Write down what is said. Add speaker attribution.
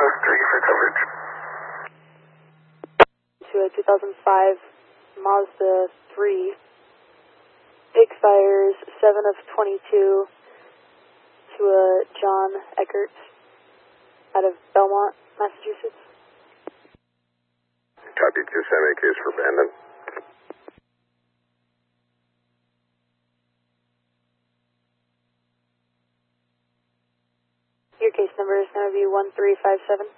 Speaker 1: 3 for coverage.
Speaker 2: To a 2005 Mazda 3. Expires 7 of 22 to a John Eckert out of Belmont, Massachusetts.
Speaker 1: Copy, 2 Sammy, case for Bandon.
Speaker 2: Your case number is going to be 1357.